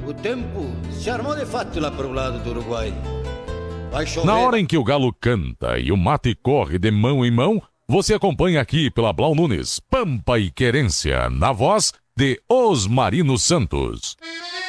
O tempo se armou de fato lá pro lado do Uruguai. Vai chover. Na hora em que o galo canta e o mate corre de mão em mão, você acompanha aqui pela Blau Nunes, Pampa e Querência, na voz de Osmarino Santos.